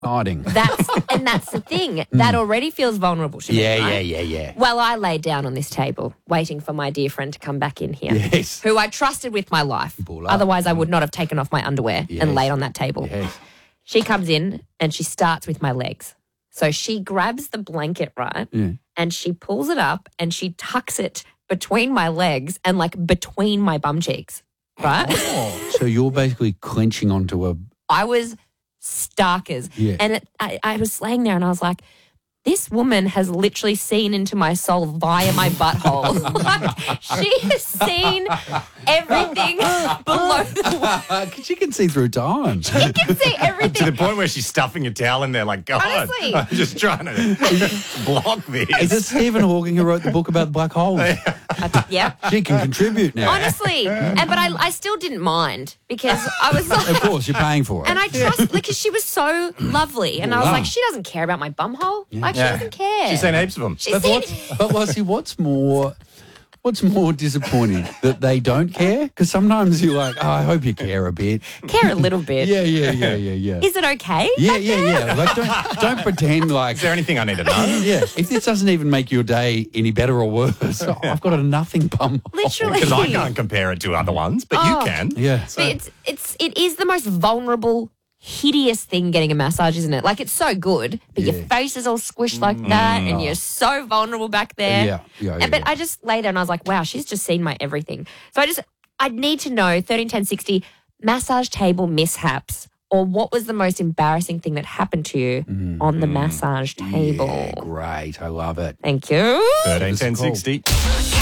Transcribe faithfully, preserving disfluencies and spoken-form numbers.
Hiding. That's and that's the thing. That already feels vulnerable to me. Yeah, right? yeah, yeah, yeah. Well, I lay down on this table waiting for my dear friend to come back in here. Yes. Who I trusted with my life. Bull up. Otherwise, I would not have taken off my underwear Yes. and laid on that table. Yes. She comes in and she starts with my legs. So she grabs the blanket, right? Yeah. And she pulls it up and she tucks it between my legs and like between my bum cheeks, right? So you're basically clenching onto a... I was starkers. Yeah. And it, I, I was laying there and I was like, this woman has literally seen into my soul via my butthole. Like, she has seen everything below the Because she can see through time. She can see To everything. the point where she's stuffing a towel in there like, God, Honestly. I'm just trying to block this. Is it Stephen Hawking who wrote the book about the black holes? Yeah. She can contribute now. Honestly. And but I, I still didn't mind because I was like, Of course, you're paying for it. and I trust because she was so lovely. And I was Wow. like, she doesn't care about my bum hole. Like, she Yeah. doesn't care. She's seen heaps of them. She's But seen what's, but Lassie, what's more, what's more disappointing that they don't care? Because sometimes you're like, oh, I hope you care a bit. care a little bit. Yeah, yeah, yeah, yeah, yeah. Is it okay? Yeah, yeah, yeah. Like, don't don't pretend like. Is there anything I need to know? Yeah, if this doesn't even make your day any better or worse, oh, I've got a nothing bum. Literally. Because I can't compare it to other ones, but Oh. you can. Yeah. But it's it's it is the most vulnerable, hideous thing getting a massage, isn't it? Like it's so good, but your Yeah. face is all squished like that, and you're so vulnerable back there. Yeah, yeah, yeah, And, but yeah. I just lay there and I was like, wow, she's just seen my everything. So I just I need to know thirteen ten sixty massage table mishaps. Or what was the most embarrassing thing that happened to you on the massage table? Yeah, great. I love it. Thank you. thirteen ten sixty.